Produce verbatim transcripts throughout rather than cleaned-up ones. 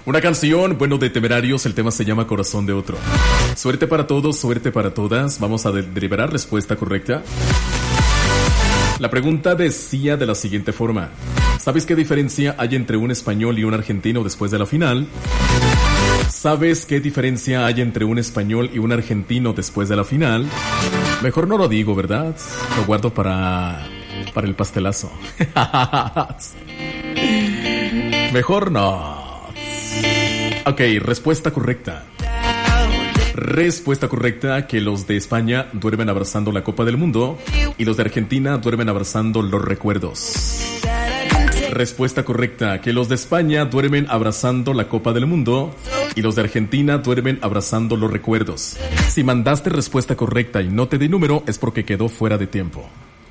Una canción, bueno, de Temerarios, el tema se llama Corazón de Otro. Suerte para todos, suerte para todas. Vamos a de- deliberar respuesta correcta. La pregunta decía de la siguiente forma: ¿sabes qué diferencia hay entre un español y un argentino después de la final? ¿Sabes qué diferencia hay entre un español y un argentino después de la final? Mejor no lo digo, ¿verdad? Lo guardo para... para el pastelazo. Mejor no. Ok, respuesta correcta. Respuesta correcta, que los de España duermen abrazando la Copa del Mundo y los de Argentina duermen abrazando los recuerdos. Respuesta correcta, que los de España duermen abrazando la Copa del Mundo y los de Argentina duermen abrazando los recuerdos. Si mandaste respuesta correcta y no te di número, es porque quedó fuera de tiempo.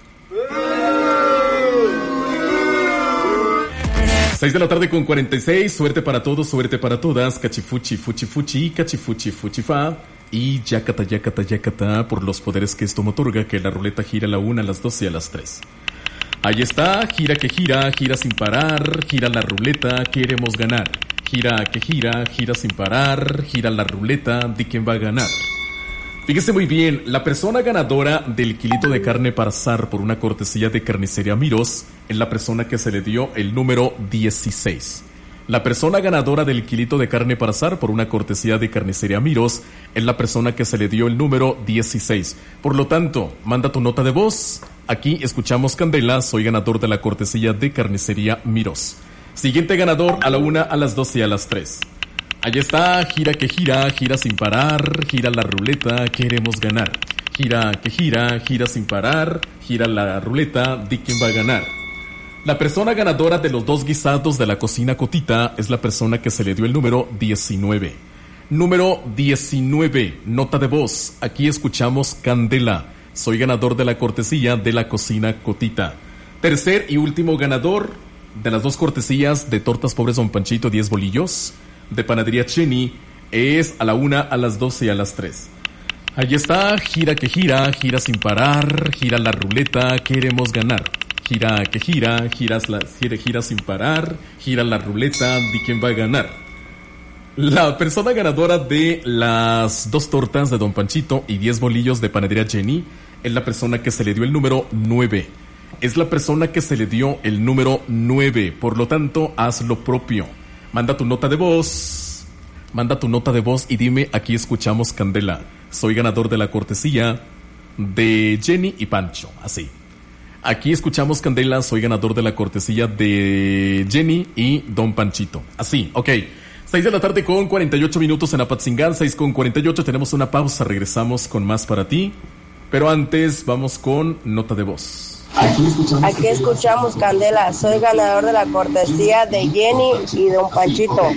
seis de la tarde con cuarenta y seis, suerte para todos, suerte para todas, cachifuchi, fuchi, fuchi, cachifuchi, fuchi, fa, y yacata, yacata, yacata, por los poderes que esto me otorga, que la ruleta gira a la una, a las dos y a las tres. Ahí está, gira que gira, gira sin parar, gira la ruleta, queremos ganar. Gira que gira, gira sin parar, gira la ruleta, di quién va a ganar. Fíjese muy bien, la persona ganadora del kilito de carne para asar por una cortesía de Carnicería Miros es la persona que se le dio el número dieciséis. La persona ganadora del kilito de carne para asar por una cortesía de Carnicería Miros es la persona que se le dio el número dieciséis. Por lo tanto, manda tu nota de voz. Aquí escuchamos Candela, soy ganador de la cortesía de Carnicería Miros. Siguiente ganador a la una, a las dos y a las tres. Ahí está, gira que gira, gira sin parar, gira la ruleta, queremos ganar. Gira que gira, gira sin parar, gira la ruleta, di quién va a ganar. La persona ganadora de los dos guisados de la cocina Cotita es la persona que se le dio el número diecinueve. Número diecinueve, nota de voz. Aquí escuchamos Candela. Soy ganador de la cortesía de la cocina Cotita. Tercer y último ganador de las dos cortesías de Tortas Pobres Don Panchito, diez bolillos, de Panadería Cheni, es a la una, a las doce y a las tres. Ahí está, gira que gira, gira sin parar, gira la ruleta, queremos ganar. Gira que gira, giras la, gira, gira sin parar, gira la ruleta, di quién va a ganar. La persona ganadora de las dos tortas de Don Panchito y diez bolillos de Panadería Jenny es la persona que se le dio el número nueve. Es la persona que se le dio el número nueve, por lo tanto, haz lo propio. Manda tu nota de voz, manda tu nota de voz y dime, aquí escuchamos Candela. Soy ganador de la cortesía de Jenny y Pancho, así. Aquí escuchamos Candela, soy ganador de la cortesía de Jenny y Don Panchito, así, ok. seis de la tarde con cuarenta y ocho minutos en Apatzingán, seis con cuarenta y ocho, tenemos una pausa, regresamos con más para ti. Pero antes vamos con nota de voz. Aquí escuchamos, Aquí escuchamos Candela, soy ganador de la cortesía de Jenny y Don Panchito.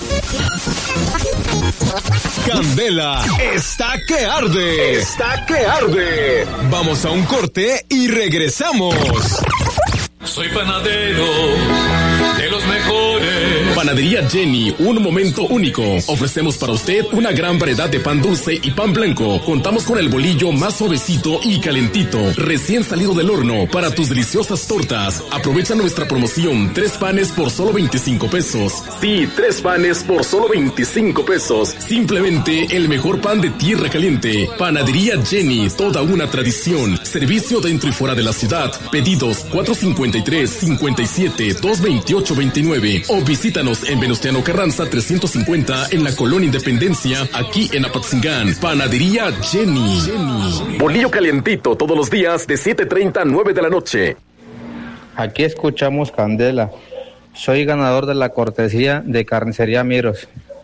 Candela está que arde. Está que arde. Vamos a un corte y regresamos. Soy panadero de los mejores. Panadería Jenny, un momento único. Ofrecemos para usted una gran variedad de pan dulce y pan blanco. Contamos con el bolillo más suavecito y calentito, recién salido del horno para tus deliciosas tortas. Aprovecha nuestra promoción, tres panes por solo veinticinco pesos. Sí, tres panes por solo veinticinco pesos. Simplemente el mejor pan de tierra caliente. Panadería Jenny, toda una tradición. Servicio dentro y fuera de la ciudad. Pedidos cuatro cincuenta y tres, cincuenta y siete, dos veintiocho, veintinueve o visítanos en Venustiano Carranza trescientos cincuenta en la Colonia Independencia, aquí en Apatzingán. Panadería Jenny. Jenny. Bolillo calientito todos los días de siete treinta a nueve de la noche. Aquí escuchamos Candela. Soy ganador de la cortesía de Carnicería Miros.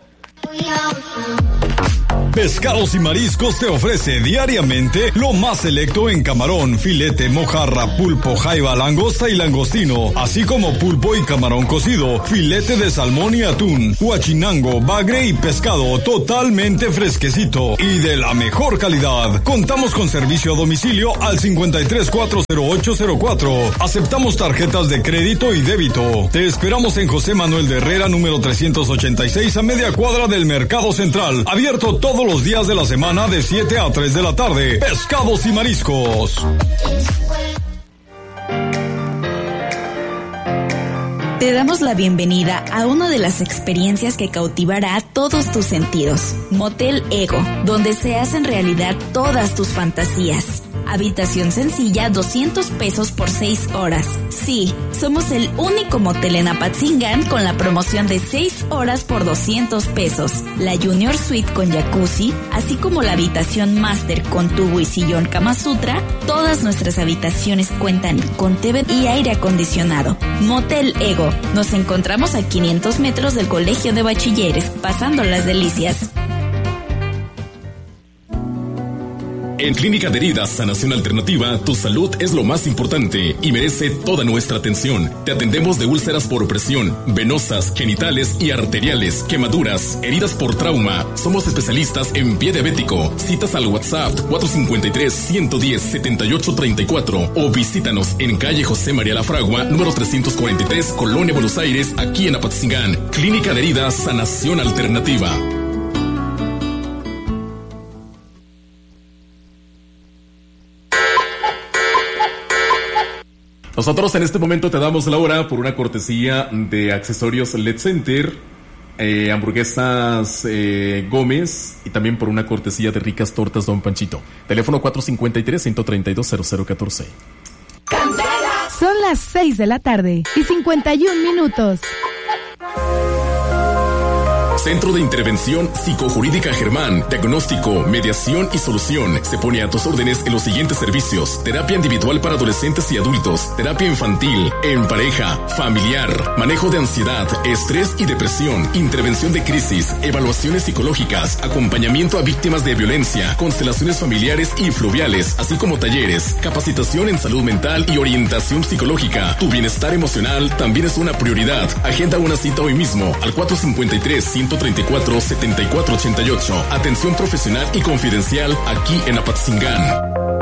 Pescados y Mariscos te ofrece diariamente lo más selecto en camarón, filete, mojarra, pulpo, jaiba, langosta y langostino, así como pulpo y camarón cocido, filete de salmón y atún, huachinango, bagre y pescado totalmente fresquecito y de la mejor calidad. Contamos con servicio a domicilio al cincuenta y tres, cuatro cero ocho cero cuatro. Aceptamos tarjetas de crédito y débito. Te esperamos en José Manuel de Herrera, número trescientos ochenta y seis, a media cuadra del Mercado Central. Abierto todos los días de la semana de siete a tres de la tarde. Pescados y Mariscos. Te damos la bienvenida a una de las experiencias que cautivará todos tus sentidos. Motel Ego, donde se hacen realidad todas tus fantasías. Habitación sencilla, doscientos pesos por seis horas. Sí, somos el único motel en Apatzingán con la promoción de seis horas por doscientos pesos. La Junior Suite con jacuzzi, así como la habitación Master con tubo y sillón Kama Sutra. Todas nuestras habitaciones cuentan con T V y aire acondicionado. Motel Ego. Nos encontramos a quinientos metros del Colegio de Bachilleres, pasando las delicias. En Clínica de Heridas Sanación Alternativa, tu salud es lo más importante y merece toda nuestra atención. Te atendemos de úlceras por presión, venosas, genitales y arteriales, quemaduras, heridas por trauma. Somos especialistas en pie diabético. Citas al WhatsApp cuatro cinco tres, uno uno cero, siete ocho tres cuatro o visítanos en calle José María La Fragua, número trescientos cuarenta y tres, Colonia Buenos Aires, aquí en Apatzingán. Clínica de Heridas Sanación Alternativa. Nosotros en este momento te damos la hora por una cortesía de Accesorios L E D Center, eh, hamburguesas eh, Gómez y también por una cortesía de Ricas Tortas Don Panchito. Teléfono cuatro cinco tres, uno tres dos, cero cero uno cuatro. Son las seis de la tarde y cincuenta y un minutos. Centro de Intervención Psicojurídica Germán, diagnóstico, mediación y solución. Se pone a tus órdenes en los siguientes servicios: terapia individual para adolescentes y adultos, terapia infantil, en pareja, familiar, manejo de ansiedad, estrés y depresión, intervención de crisis, evaluaciones psicológicas, acompañamiento a víctimas de violencia, constelaciones familiares y fluviales, así como talleres, capacitación en salud mental y orientación psicológica. Tu bienestar emocional también es una prioridad. Agenda una cita hoy mismo al cuatro cinco tres, uno tres cuatro, siete cuatro ocho ocho. Atención profesional y confidencial aquí en Apatzingán.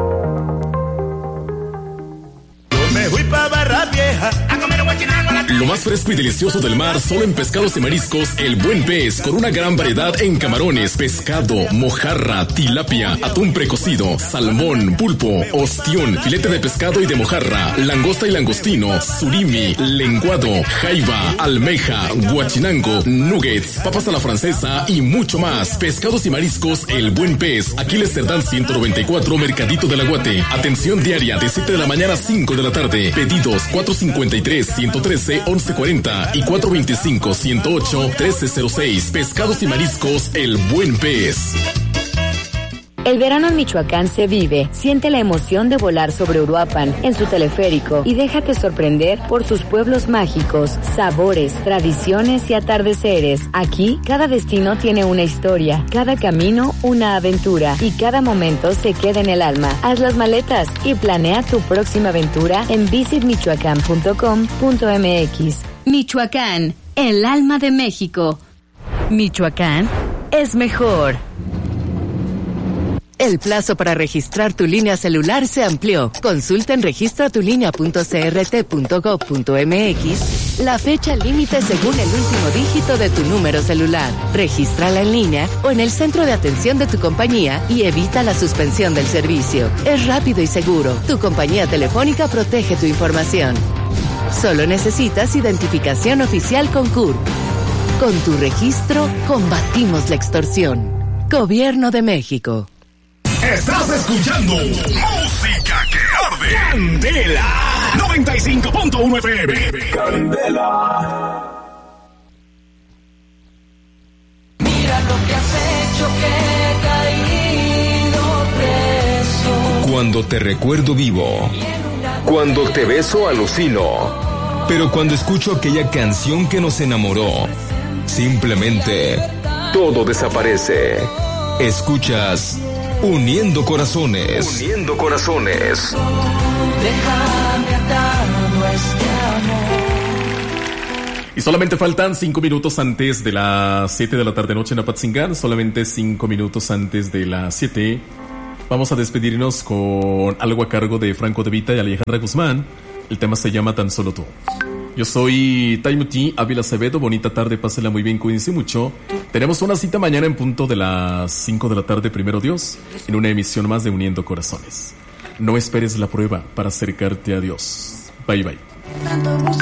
Me fui pa' Barra Vieja a comer guachinango. Lo más fresco y delicioso del mar solo en Pescados y Mariscos El Buen Pez, con una gran variedad en camarones, pescado, mojarra, tilapia, atún precocido, salmón, pulpo, ostión, filete de pescado y de mojarra, langosta y langostino, surimi, lenguado, jaiba, almeja, guachinango, nuggets, papas a la francesa y mucho más. Pescados y Mariscos El Buen Pez, Aquiles Cerdán ciento noventa y cuatro, Mercadito del Aguate. Atención diaria de siete de la mañana a cinco de la tarde. Pedidos cuatro cinco tres, uno uno tres, once cuarenta y cuatro dos cinco, uno cero ocho, trece cero seis. Pescados y Mariscos El Buen Pez. El verano en Michoacán se vive. Siente la emoción de volar sobre Uruapan en su teleférico y déjate sorprender por sus pueblos mágicos, sabores, tradiciones y atardeceres. Aquí, cada destino tiene una historia, cada camino una aventura y cada momento se queda en el alma. Haz las maletas y planea tu próxima aventura en visit michoacán punto com punto m x. Michoacán, el alma de México. Michoacán es mejor. El plazo para registrar tu línea celular se amplió. Consulta en registro tu línea punto c r t punto gov punto m x la fecha límite según el último dígito de tu número celular. Regístrala en línea o en el centro de atención de tu compañía y evita la suspensión del servicio. Es rápido y seguro. Tu compañía telefónica protege tu información. Solo necesitas identificación oficial con C U R P. Con tu registro, combatimos la extorsión. Gobierno de México. Estás escuchando Música que Arde. Candela noventa y cinco punto uno F M. Candela. Mira lo que has hecho, que he caído preso. Cuando te recuerdo vivo. Cuando te beso alucino. Pero cuando escucho aquella canción que nos enamoró, simplemente todo desaparece. Escuchas Uniendo Corazones. Uniendo Corazones. Déjame atado a este amor. Y solamente faltan cinco minutos antes de las siete de la tarde noche en Apatzingán. Solamente cinco minutos antes de las siete. Vamos a despedirnos con algo a cargo de Franco De Vita y Alejandra Guzmán. El tema se llama Tan Solo Tú. Yo soy Taimuti Ávila Acevedo. Bonita tarde, pásela muy bien, cuídense mucho. Tenemos una cita mañana en punto de las cinco de la tarde, primero Dios, en una emisión más de Uniendo Corazones. No esperes la prueba para acercarte a Dios. Bye bye.